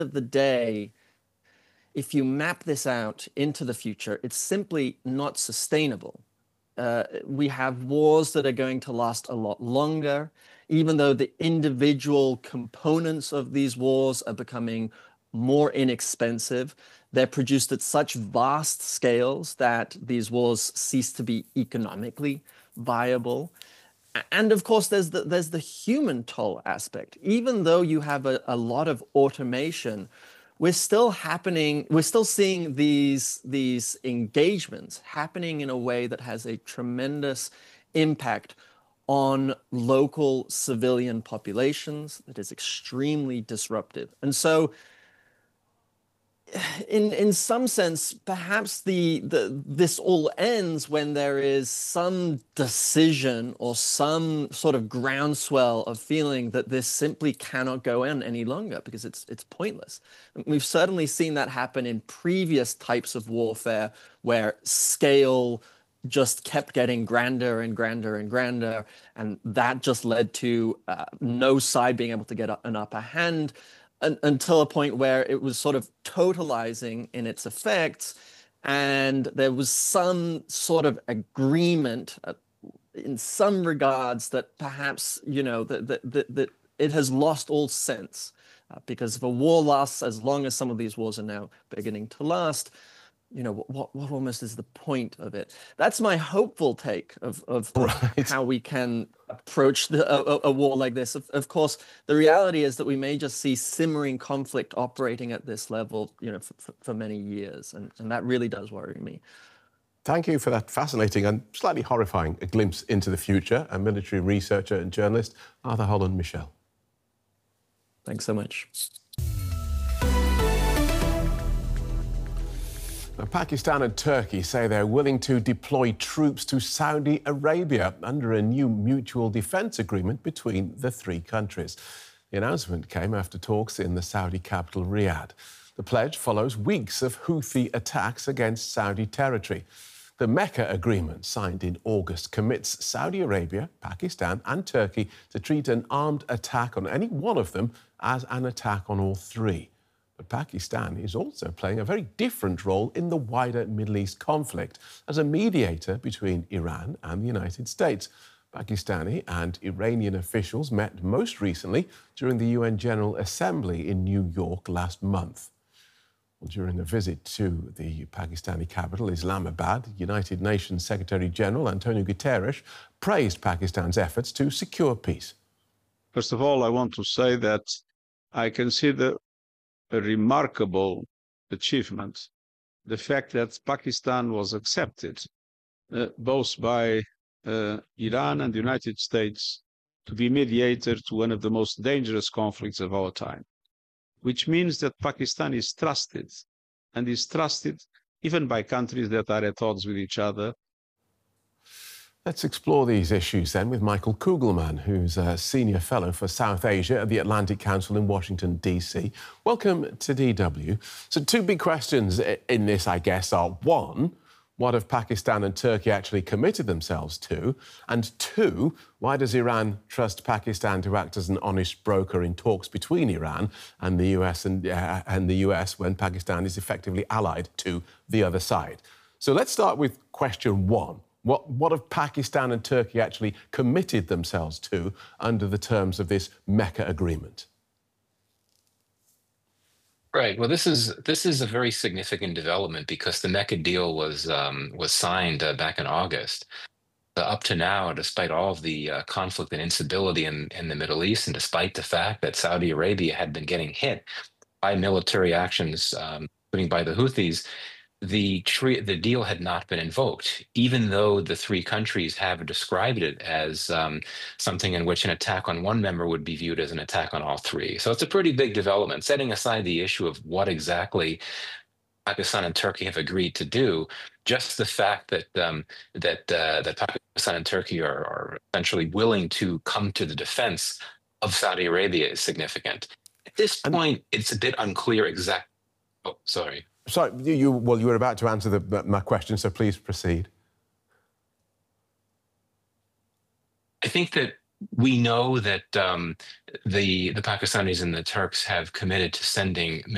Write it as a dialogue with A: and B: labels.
A: of the day, if you map this out into the future, it's simply not sustainable. We have wars that are going to last a lot longer, even though the individual components of these wars are becoming more inexpensive. They're produced at such vast scales that these wars cease to be economically viable. And of course, there's the human toll aspect. Even though you have a lot of automation, we're still seeing these engagements happening in a way that has a tremendous impact on local civilian populations that is extremely disruptive. And so in some sense, perhaps this all ends when there is some decision or some sort of groundswell of feeling that this simply cannot go on any longer because it's pointless. We've certainly seen that happen in previous types of warfare where scale just kept getting grander and grander and grander, and that just led to no side being able to get an upper hand until a point where it was sort of totalizing in its effects, and there was some sort of agreement in some regards that perhaps, that it has lost all sense. Because if a war lasts as long as some of these wars are now beginning to last, what almost is the point of it? That's my hopeful take of
B: Right.
A: how we can approach a war like this. Of course, the reality is that we may just see simmering conflict operating at this level, for many years, and that really does worry me.
B: Thank you for that fascinating and slightly horrifying glimpse into the future. A military researcher and journalist, Arthur Holland-Michel.
A: Thanks so much.
B: Pakistan and Turkey say they're willing to deploy troops to Saudi Arabia under a new mutual defence agreement between the three countries. The announcement came after talks in the Saudi capital, Riyadh. The pledge follows weeks of Houthi attacks against Saudi territory. The Mecca Agreement, signed in August, commits Saudi Arabia, Pakistan and Turkey to treat an armed attack on any one of them as an attack on all three. But Pakistan is also playing a very different role in the wider Middle East conflict as a mediator between Iran and the United States. Pakistani and Iranian officials met most recently during the UN General Assembly in New York last month. Well, during a visit to the Pakistani capital, Islamabad, United Nations Secretary-General Antonio Guterres praised Pakistan's efforts to secure peace.
C: First of all, I want to say that I consider a remarkable achievement the fact that Pakistan was accepted both by Iran and the United States to be mediator to one of the most dangerous conflicts of our time, which means that Pakistan is trusted, and is trusted even by countries that are at odds with each other.
B: Let's explore these issues then with Michael Kugelman, who's a Senior Fellow for South Asia at the Atlantic Council in Washington, D.C. Welcome to DW. So two big questions in this, I guess, are one, what have Pakistan and Turkey actually committed themselves to? And two, why does Iran trust Pakistan to act as an honest broker in talks between Iran and the US and the US when Pakistan is effectively allied to the other side? So let's start with question one. What have Pakistan and Turkey actually committed themselves to under the terms of this Mecca Agreement?
D: Right. Well, this is a very significant development because the Mecca deal was signed back in August. Up to now, despite all of the conflict and instability in the Middle East, and despite the fact that Saudi Arabia had been getting hit by military actions, including by the Houthis, the deal had not been invoked, even though the three countries have described it as something in which an attack on one member would be viewed as an attack on all three. So it's a pretty big development. Setting aside the issue of what exactly Pakistan and Turkey have agreed to do, just the fact that that Pakistan and Turkey are essentially willing to come to the defense of Saudi Arabia is significant. At this point, it's a bit unclear exactly. Oh, sorry.
B: Sorry, you were about to answer my question, so please proceed.
D: I think that we know that the Pakistanis and the Turks have committed to sending